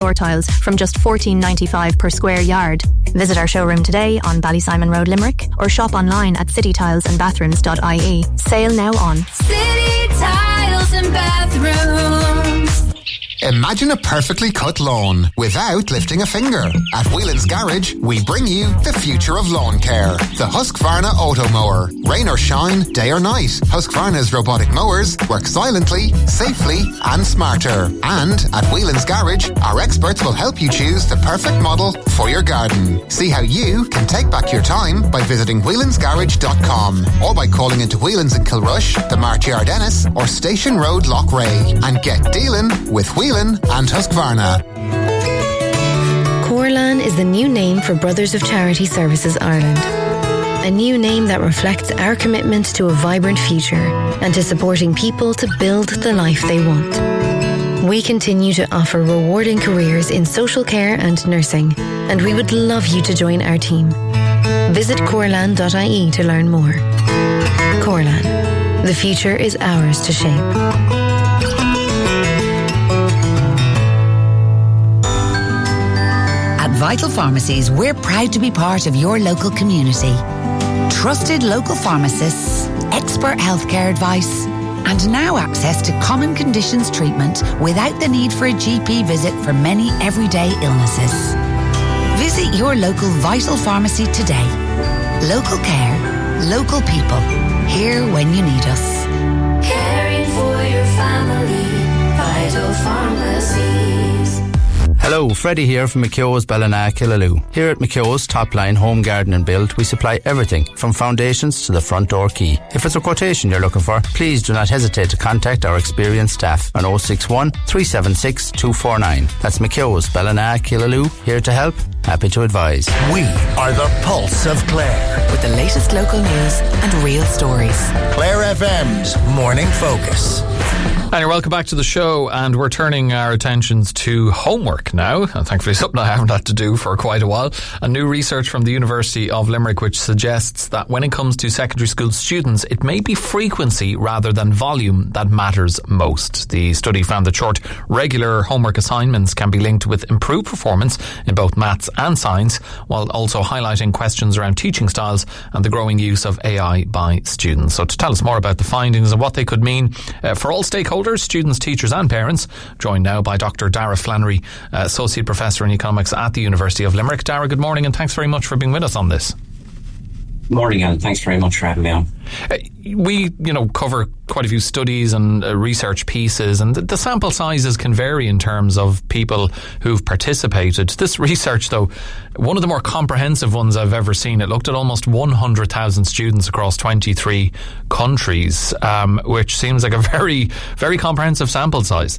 floor tiles from just $14.95 per square yard. Visit our showroom today on Ballysimon Road, Limerick, or shop online at citytilesandbathrooms.ie. Sale now on. City Tiles and Bathrooms. Imagine a perfectly cut lawn without lifting a finger. At Whelan's Garage, we bring you the future of lawn care. The Husqvarna Auto Mower. Rain or shine, day or night, Husqvarna's robotic mowers work silently, safely and smarter. And at Whelan's Garage, our experts will help you choose the perfect model for your garden. See how you can take back your time by visiting whelansgarage.com or by calling into Whelan's in Kilrush, the Martyard Ennis or Station Road, Loughrea, and get dealing with Whelan and Husqvarna. Corlan is the new name for Brothers of Charity Services Ireland. A new name that reflects our commitment to a vibrant future and to supporting people to build the life they want. We continue to offer rewarding careers in social care and nursing, and we would love you to join our team. Visit corlan.ie to learn more. Corlan. The future is ours to shape. Vital Pharmacies, we're proud to be part of your local community. Trusted local pharmacists, expert healthcare advice, and now access to common conditions treatment without the need for a GP visit for many everyday illnesses. Visit your local Vital Pharmacy today. Local care, local people, here when you need us. Caring for your family, Vital Pharmacies. Hello, Freddie here from McKeogh's Ballina, Killaloe. Here at McKeogh's Top Line Home Garden and Build, we supply everything from foundations to the front door key. If it's a quotation you're looking for, please do not hesitate to contact our experienced staff on 061 376 249. That's McKeogh's Ballina, Killaloe, here to help, happy to advise. We are the pulse of Clare. With the latest local news and real stories. Clare FM's Morning Focus. And you're welcome back to the show, and we're turning our attentions to homework now, and thankfully something I haven't had to do for quite a while. A new research from the University of Limerick which suggests that when it comes to secondary school students, it may be frequency rather than volume that matters most. The study found that short, regular homework assignments can be linked with improved performance in both maths and science, while also highlighting questions around teaching styles and the growing use of AI by students. So to tell us more about the findings and what they could mean for all stakeholders, students, teachers and parents, joined now by Dr. Dara Flannery, Associate Professor in Economics at the University of Limerick. Dara, good morning and thanks very much for being with us on this. Morning, Alan. Thanks very much for having me on. We, cover quite a few studies and research pieces, and the sample sizes can vary in terms of people who've participated. This research, though, one of the more comprehensive ones I've ever seen. It looked at almost 100,000 students across 23 countries, which seems like a very, very comprehensive sample size.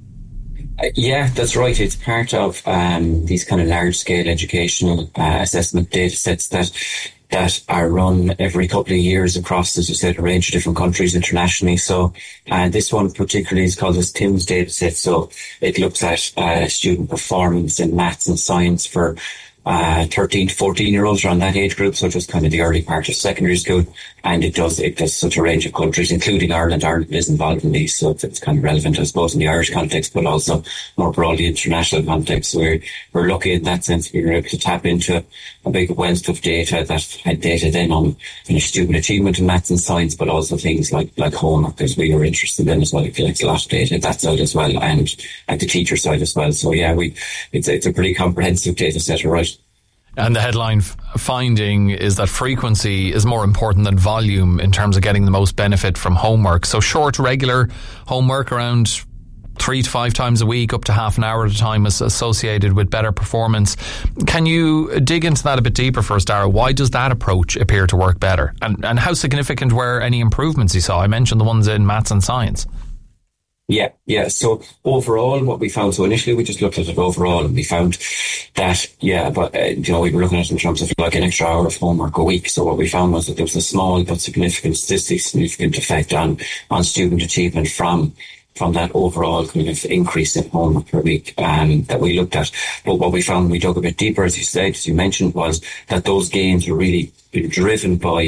Yeah, that's right. It's part of these kind of large-scale educational assessment data sets that are run every couple of years across, as you said, a range of different countries internationally. So this one particularly is called this TIMSS data set. So it looks at student performance in maths and science for 13 to 14-year-olds around that age group, so just kind of the early part of secondary school. And it does such a range of countries, including Ireland. Ireland is involved in these, so it's kind of relevant, I suppose, in the Irish context, but also more broadly international context. So we're lucky in that sense. We were able to tap into a big wealth of data that had data then on student achievement in maths and science, but also things like homework, as we were interested in as well. We collect a lot of data that side as well, and at the teacher side as well. So yeah, it's a pretty comprehensive data set, right? And the headline finding is that frequency is more important than volume in terms of getting the most benefit from homework. So short, regular homework around 3 to 5 times a week, up to half an hour at a time, is associated with better performance. Can you dig into that a bit deeper for us, Dara? Why does that approach appear to work better? And how significant were any improvements you saw? I mentioned the ones in maths and science. Yeah. So overall, what we found, so initially we just looked at it overall and we found that, we were looking at it in terms of like an extra hour of homework a week. So what we found was that there was a small but statistically significant effect on student achievement from that overall kind of increase in homework per week that we looked at. But what we found when we dug a bit deeper, as you mentioned, was that those gains were really driven by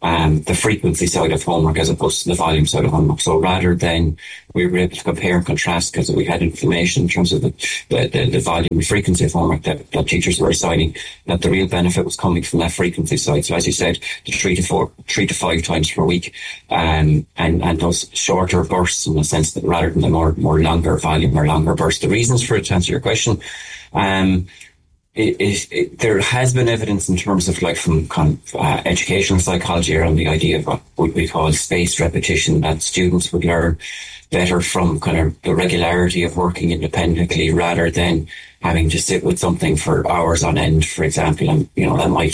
the frequency side of homework as opposed to the volume side of homework. So rather than we were able to compare and contrast because we had information in terms of the volume and frequency of homework that teachers were assigning, that the real benefit was coming from that frequency side. So as you said, the 3 to 5 times per week, and those shorter bursts in the sense that rather than the more longer volume or longer bursts. The reasons for it, to answer your question, there has been evidence in terms of like from kind of educational psychology around the idea of what would we call spaced repetition, that students would learn better from kind of the regularity of working independently rather than having to sit with something for hours on end, for example. And, that might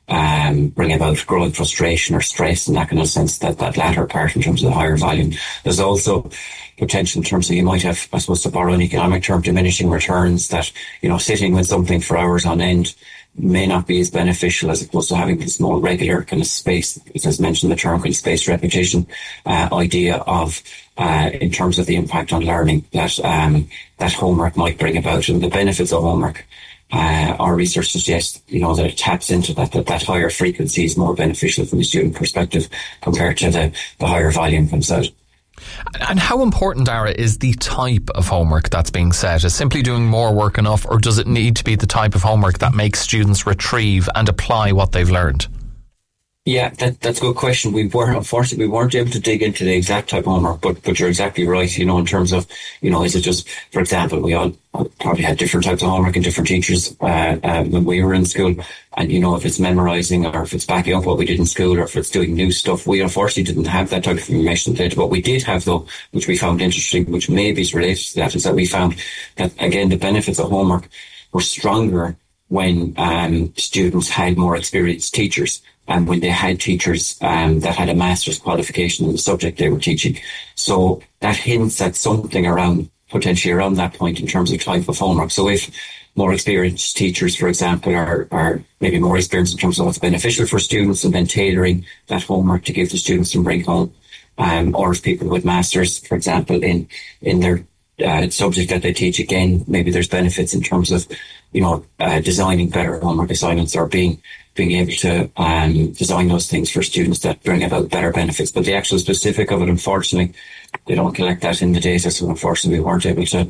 bring about growing frustration or stress in that kind of sense, that latter part in terms of the higher volume. There's also potential in terms of you might have, I suppose, to borrow an economic term, diminishing returns, that, sitting with something for hours on end may not be as beneficial as opposed to having this more regular kind of space, as mentioned, the term kind of spaced repetition idea of, in terms of the impact on learning that homework might bring about and the benefits of homework. Our research suggests, that it taps into that higher frequency is more beneficial from the student perspective compared to the higher volume comes out. And how important, Dara, is the type of homework that's being set? Is simply doing more work enough, or does it need to be the type of homework that makes students retrieve and apply what they've learned? Yeah, that's a good question. Unfortunately, we weren't able to dig into the exact type of homework, but you're exactly right, in terms of, is it just, for example, we all probably had different types of homework and different teachers when we were in school. And, if it's memorising or if it's backing up what we did in school or if it's doing new stuff, we unfortunately didn't have that type of information data. What we did have, though, which we found interesting, which maybe is related to that, is that we found that, again, the benefits of homework were stronger when students had more experienced teachers and when they had teachers that had a master's qualification in the subject they were teaching. So that hints at something potentially around that point in terms of type of homework. So if more experienced teachers, for example, are maybe more experienced in terms of what's beneficial for students and then tailoring that homework to give the students and bring home, or if people with masters, for example, in their subject that they teach, again, maybe there's benefits in terms of, designing better homework assignments or being able to design those things for students that bring about better benefits. But the actual specific of it, unfortunately, they don't collect that in the data, so unfortunately we weren't able to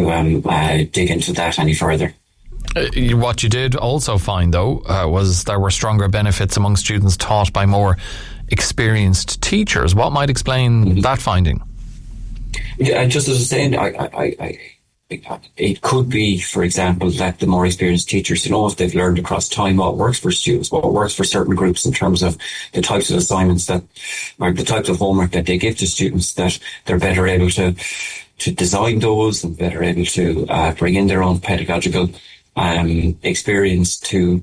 dig into that any further. What you did also find, though, was there were stronger benefits among students taught by more experienced teachers. What might explain that finding? Yeah, just as I was saying, it could be, for example, that the more experienced teachers, if they've learned across time what works for students, what works for certain groups in terms of the types of assignments or the types of homework that they give to students, that they're better able to design those and better able to bring in their own pedagogical experience to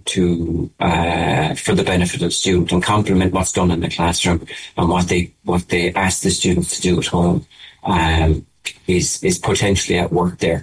for the benefit of the student and complement what's done in the classroom and what they ask the students to do at home. Is potentially at work there.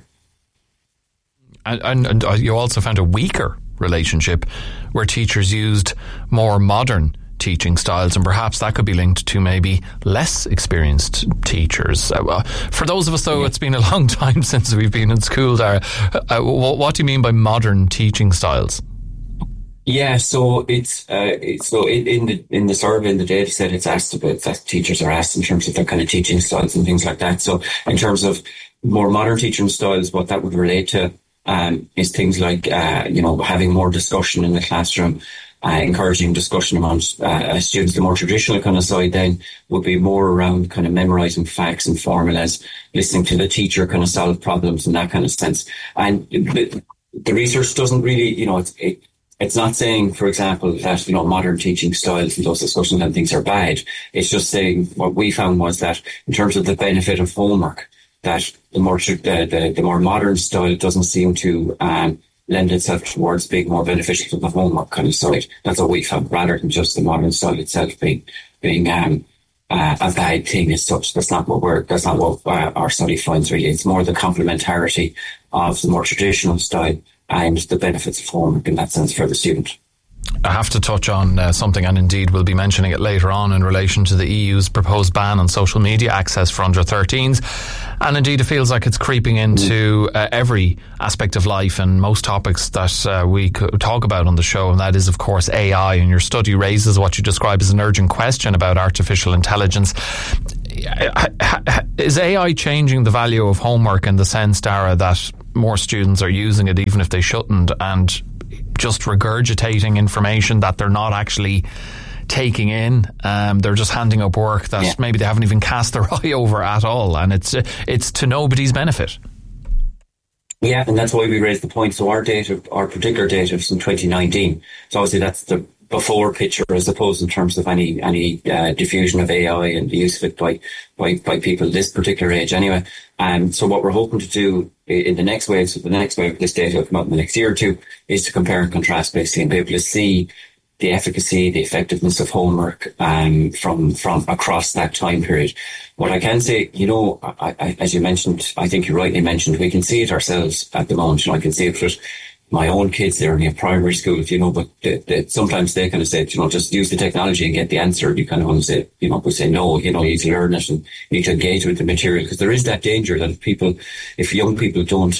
And you also found a weaker relationship where teachers used more modern teaching styles, and perhaps that could be linked to maybe less experienced teachers. For those of us, though, it's been a long time since we've been in school there. What do you mean by modern teaching styles? Yeah, so it's in the survey, in the data set, it's asked about that teachers are asked in terms of their kind of teaching styles and things like that. So in terms of more modern teaching styles, what that would relate to is things like having more discussion in the classroom, encouraging discussion among students. The more traditional kind of side then would be more around kind of memorizing facts and formulas, listening to the teacher kind of solve problems in that kind of sense. And the research doesn't really, it's not saying, for example, that, modern teaching styles and those discussions and things are bad. It's just saying what we found was that in terms of the benefit of homework, that the more modern style doesn't seem to lend itself towards being more beneficial to the homework kind of side. That's what we found, rather than just the modern style itself being a bad thing as such. That's not what our study finds really. It's more the complementarity of the more traditional style and the benefits of homework in that sense for the student. I have to touch on something, and indeed we'll be mentioning it later on, in relation to the EU's proposed ban on social media access for under 13s. And indeed it feels like it's creeping into every aspect of life and most topics that we could talk about on the show, and that is of course AI. And your study raises what you describe as an urgent question about artificial intelligence. Is AI changing the value of homework in the sense, Dara, that more students are using it even if they shouldn't, and just regurgitating information that they're not actually taking in? They're just handing up work that maybe they haven't even cast their eye over at all, and it's to nobody's benefit. Yeah, and that's why we raised the point. So our particular data is from 2019. So obviously that's the before picture, as opposed in terms of any diffusion of AI and the use of it by people this particular age anyway. So what we're hoping to do in the next wave, so the next wave of this data will come out in the next year or two, is to compare and contrast basically and be able to see the efficacy, the effectiveness of homework from across that time period. What I can say, I, as you mentioned, I think you rightly mentioned, we can see it ourselves at the moment. I can see it with my own kids. They're only in primary school, but sometimes they kind of say, just use the technology and get the answer. You kind of want to say, we say no, you need to learn it and you need to engage with the material, because there is that danger that if young people don't,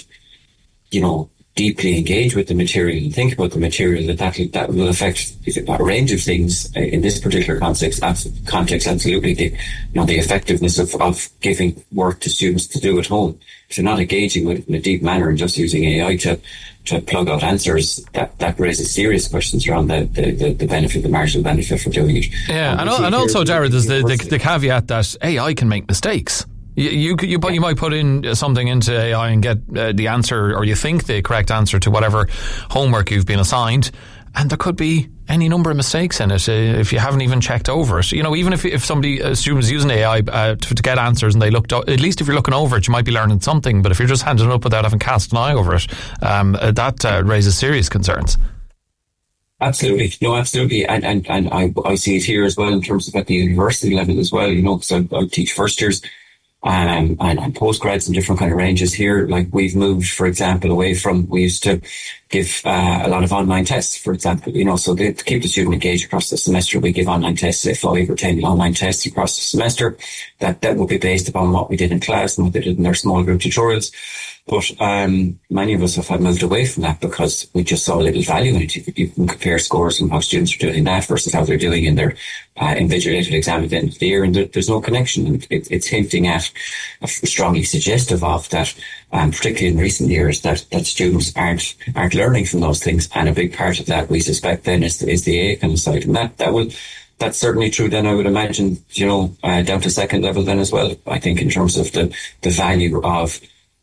deeply engage with the material and think about the material, that will affect a range of things in this particular context. Absolutely, the effectiveness of giving work to students to do at home. If they're not engaging with it in a deep manner and just using AI to plug out answers, that raises serious questions around the benefit, the marginal benefit for doing it. Yeah, and also, Jared, there's the caveat that AI can make mistakes. You might put in something into AI and get the answer, or you think the correct answer to whatever homework you've been assigned, and there could be any number of mistakes in it if you haven't even checked over it. Even if somebody assumes using AI to get answers and they looked, at least if you're looking over it, you might be learning something. But if you're just handing it up without having cast an eye over it, that raises serious concerns. Absolutely. No, absolutely. And I see it here as well in terms of at the university level as well, because I teach first years. And postgrads in different kind of ranges here. Like we've moved, for example, away from, we used to give a lot of online tests, for example, so to keep the student engaged across the semester, we give online tests, say 5 or 10 online tests across the semester. That will be based upon what we did in class and what they did in their small group tutorials. But many of us have moved away from that because we just saw little value in it. You can compare scores from how students are doing that versus how they're doing in their invigilated exam at the end of the year, and there's no connection. And it's hinting at, strongly suggestive of that, particularly in recent years, that students aren't learning from those things. And a big part of that, we suspect, then is the A kind of side, and that's certainly true. Then I would imagine, down to second level then as well. I think in terms of the value of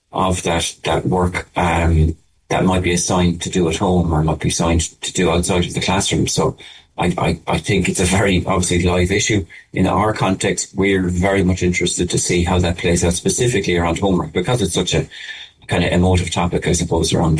that work that might be assigned to do at home or might be assigned to do outside of the classroom. So I think it's a very obviously live issue. In our context, we're very much interested to see how that plays out specifically around homework, because it's such a kind of emotive topic, I suppose, around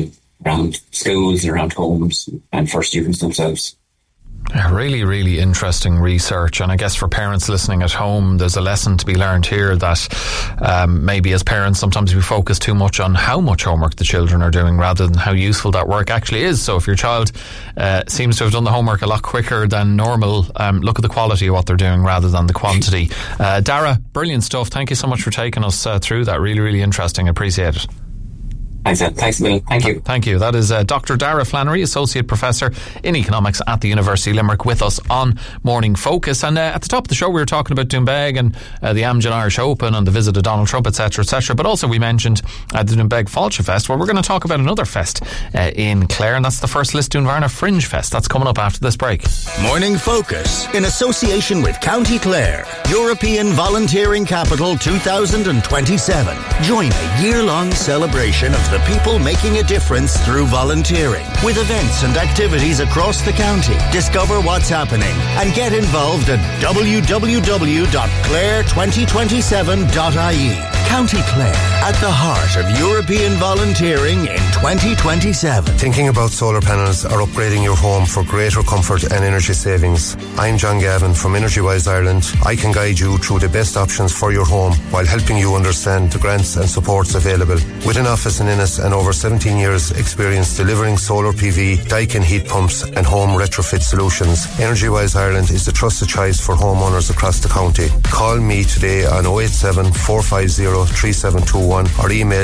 schools and around homes and for students themselves. Yeah, really, really interesting research. And I guess for parents listening at home, there's a lesson to be learned here that maybe as parents, sometimes we focus too much on how much homework the children are doing rather than how useful that work actually is. So if your child seems to have done the homework a lot quicker than normal, look at the quality of what they're doing rather than the quantity. Dara, brilliant stuff. Thank you so much for taking us through that. Really, really interesting. Appreciate it. Thanks, Bill. Thank you. Thank you. That is Dr. Dara Flannery, Associate Professor in Economics at the University of Limerick, with us on Morning Focus. And at the top of the show, we were talking about Doonbeg and the Amgen Irish Open and the visit of Donald Trump, etc., etc. But also we mentioned the Doonbeg Fáilte Fest. Well, we're going to talk about another fest in Clare, and that's the first Lisdoonvarna Fringe Fest. That's coming up after this break. Morning Focus, in association with County Clare, European Volunteering Capital 2027. Join a year-long celebration of the people making a difference through volunteering, with events and activities across the county. Discover what's happening and get involved at www.clare2027.ie. County Clare, at the heart of European volunteering in 2027. Thinking about solar panels or upgrading your home for greater comfort and energy savings? I'm John Gavin from EnergyWise Ireland. I can guide you through the best options for your home while helping you understand the grants and supports available. With an office in Ennis and over 17 years experience delivering solar PV, Daikin heat pumps and home retrofit solutions, EnergyWise Ireland is the trusted choice for homeowners across the county. Call me today on 087 450 3721 or email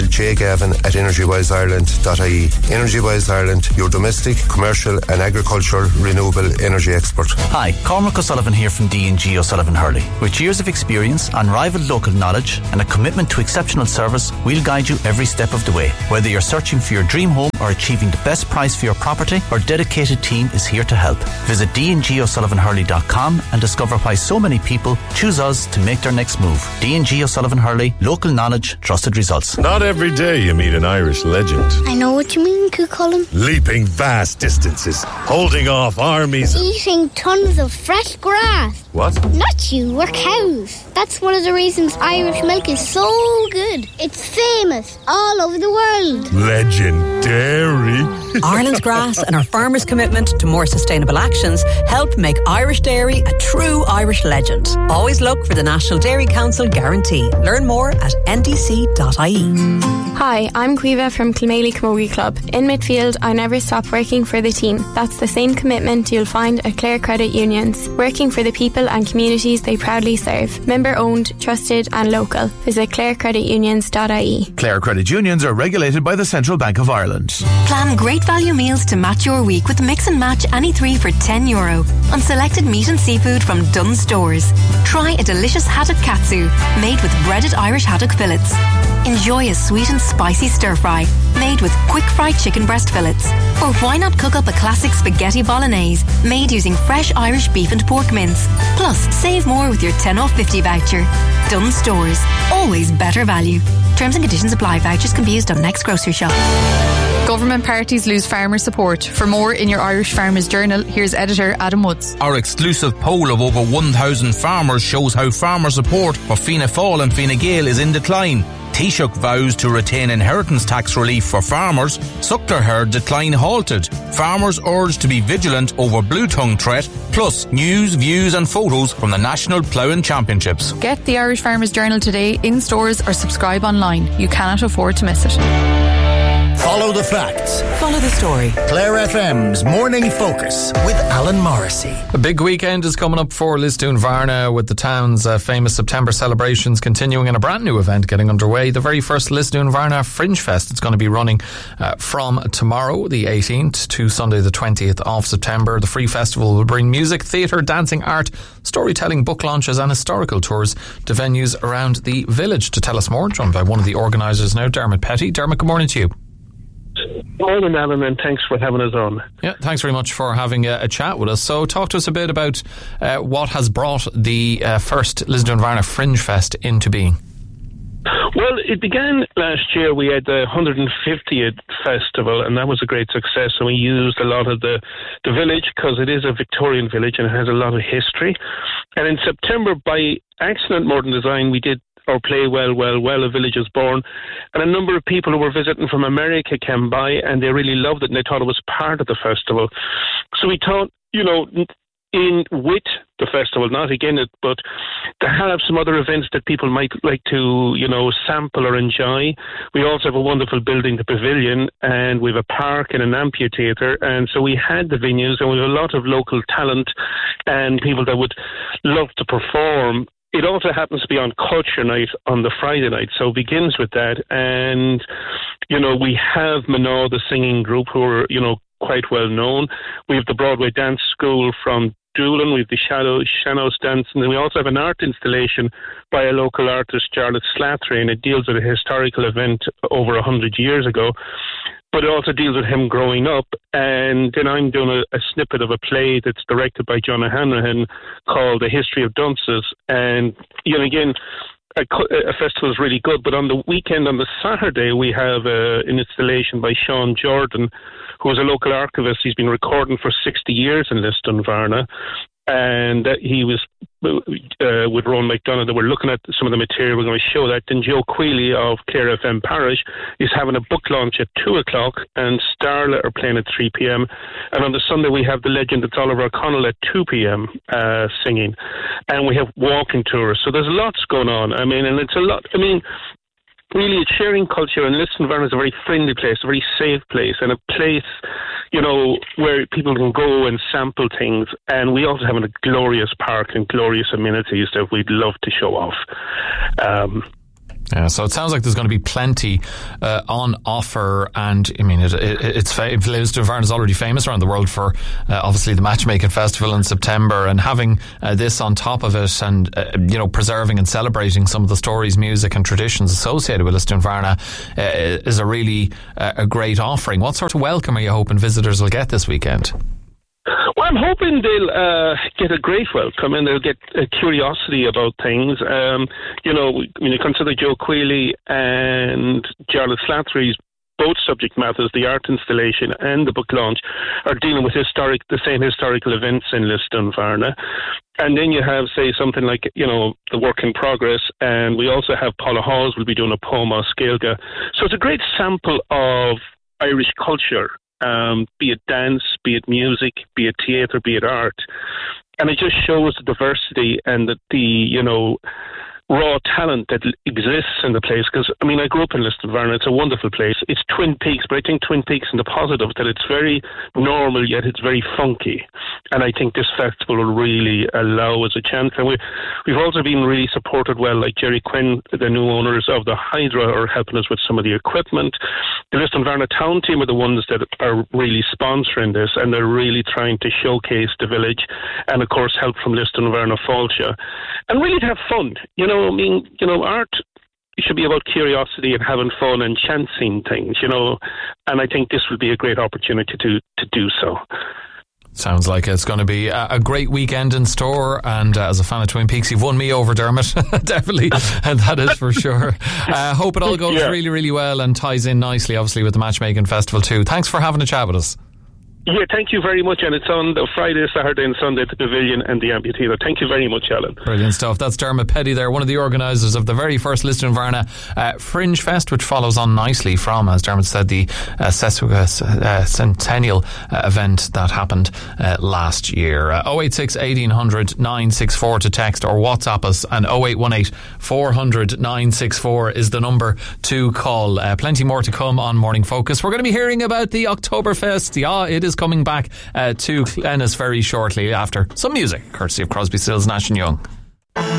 jgavin@energywiseireland.ie. EnergyWise Ireland, your domestic, commercial and agricultural renewable energy expert. Hi, Cormac O'Sullivan here from D&G O'Sullivan Hurley. With years of experience, unrivaled local knowledge and a commitment to exceptional service, we'll guide you every step of the way. Whether you're searching for your dream home or achieving the best price for your property, our dedicated team is here to help. Visit dngosullivanhurley.com and discover why so many people choose us to make their next move. D&G O'Sullivan Hurley, local knowledge, trusted results. Not every day you meet an Irish legend. I know what you mean, Cucullin. Leaping vast distances, holding off armies. Eating tons of fresh grass. What? Not you, we're cows. That's one of the reasons Irish milk is so good. It's famous all over the world. Legendary. Ireland's grass and our farmers' commitment to more sustainable actions help make Irish dairy a true Irish legend. Always look for the National Dairy Council guarantee. Learn more at ndc.ie. Hi, I'm Quiva from Kilmaley Camogie Club. In midfield, I never stop working for the team. That's the same commitment you'll find at Clare Credit Unions, working for the people and communities they proudly serve. Member owned, trusted and local. Visit clarecreditunions.ie. Clare Credit Unions are regulated by the Central Bank of Ireland. Plan great value meals to match your week with Mix and Match any three for €10 on selected meat and seafood from Dunnes Stores. Try a delicious haddock katsu made with breaded Irish haddock fillets. Enjoy a sweet and spicy stir fry made with quick fried chicken breast fillets. Or why not cook up a classic spaghetti bolognese made using fresh Irish beef and pork mince. Plus, save more with your 10 off 50 voucher. Dunnes Stores. Always better value. Terms and conditions apply. Vouchers can be used on next grocery shop. Government parties lose farmer support. For more in your Irish Farmers Journal, here's editor Adam Woods. Our exclusive poll of over 1,000 farmers shows how farmer support for Fianna Fáil and Fine Gael is in decline. Taoiseach vows to retain inheritance tax relief for farmers. Suckler herd decline halted. Farmers urged to be vigilant over blue tongue threat. Plus, news, views and photos from the National Ploughing Championships. Get the Irish Farmers Journal today in stores or subscribe online. You cannot afford to miss it. Follow the facts. Follow the story. Clare FM's Morning Focus with Alan Morrissey. A big weekend is coming up for Lisdoon Varna, with the town's famous September celebrations continuing in a brand new event getting underway. The very first Lisdoon Varna Fringe Fest. It's going to be running from tomorrow, the 18th, to Sunday, the 20th of September. The free festival will bring music, theatre, dancing, art, storytelling, book launches and historical tours to venues around the village. To tell us more, joined by one of the organisers now, Dermot Petty. Dermot, good morning to you. Good morning, Alan, and thanks for having us on. Yeah, thanks very much for having a chat with us. So talk to us a bit about what has brought the first Lisdoon Varna Fringe Fest into being. Well, it began last year. We had the 150th festival, and that was a great success. And we used a lot of the village, because it is a Victorian village and it has a lot of history. And in September, by accident more than design, we did our play Well, A Village is Born, and a number of people who were visiting from America came by and they really loved it and they thought it was part of the festival. So we thought, in with the festival, not again it, but to have some other events that people might like to, sample or enjoy. We also have a wonderful building, the Pavilion, and we have a park and an amphitheatre, and so we had the venues and we have a lot of local talent and people that would love to perform. It also happens to be on Culture Night on the Friday night, so it begins with that. And, we have Manaw, the singing group, who are, quite well known. We have the Broadway Dance School from Doolin, we have the Shanos Dance, and then we also have an art installation by a local artist, Charlotte Slattery, and it deals with a historical event over 100 years ago. But it also deals with him growing up. And then I'm doing a snippet of a play that's directed by John O'Hanrahan called The History of Dunces. And, again, a festival is really good. But on the weekend, on the Saturday, we have an installation by Sean Jordan, who is a local archivist. He's been recording for 60 years in Lisdoon Varna. And he was with Rowan McDonough, that we're looking at some of the material. We're going to show that. Then Joe Queally of Clare FM Parish is having a book launch at 2 o'clock, and Starla are playing at 3 p.m. And on the Sunday we have the legend, it's Oliver O'Connell at 2 p.m. Singing, and we have walking tours. So there's lots going on. I mean, and it's a lot. I mean, really, it's sharing culture, and Lisdoonvarna is a very friendly place, a very safe place, and a place, you know, where people can go and sample things. And we also have a glorious park and glorious amenities that we'd love to show off. Yeah, so it sounds like there's going to be plenty on offer, and I mean, Lisdoonvarna is already famous around the world for obviously the Matchmaking Festival in September, and having this on top of it, and you know, preserving and celebrating some of the stories, music, and traditions associated with Lisdoonvarna is a really a great offering. What sort of welcome are you hoping visitors will get this weekend? Well, I'm hoping they'll get a great welcome, and they'll get a curiosity about things. You know, when you consider Joe Queally and Jarlath Slattery's both subject matters, the art installation and the book launch, are dealing with the same historical events in Lisdoonvarna. And then you have, say, something like, you know, the work in progress, and we also have Paula Hawes will be doing a poem on Scailga. So it's a great sample of Irish culture. Be it dance, be it music, be it theatre, be it art. And it just shows the diversity and the you know, raw talent that exists in the place. Because, I mean, I grew up in Lisdoonvarna. It's a wonderful place. It's Twin Peaks, but I think Twin Peaks in the positive, that it's very normal, yet it's very funky. And I think this festival will really allow us a chance. And we've also been really supported well, like Jerry Quinn, the new owners of the Hydra, are helping us with some of the equipment. The Lisdoonvarna Town team are the ones that are really sponsoring this, and they're really trying to showcase the village, and of course help from Lisdoonvarna Fáilte, and really to have fun. You know, I mean, you know, art should be about curiosity and having fun and chancing things, you know, and I think this would be a great opportunity to do so. Sounds like it's going to be a great weekend in store, and as a fan of Twin Peaks, you've won me over, Dermot. Definitely, and that is for sure. Hope it all goes really, really well and ties in nicely, obviously, with the Matchmaking Festival too. Thanks for having a chat with us. Yeah, thank you very much, and it's on the Friday, Saturday and Sunday at the Pavilion and the Amphitheatre. Thank you very much, Alan. Brilliant stuff. That's Dermot Petty there, one of the organisers of the very first Lisdoonvarna Fringe Fest, which follows on nicely from, as Dermot said, the centennial event that happened last year. 086 1800 964 to text or WhatsApp us, and 0818 400 964 is the number to call. Plenty more to come on Morning Focus. We're going to be hearing about the Oktoberfest. Yeah, it is coming back to Glennis very shortly after some music, courtesy of Crosby, Stills, Nash & Young.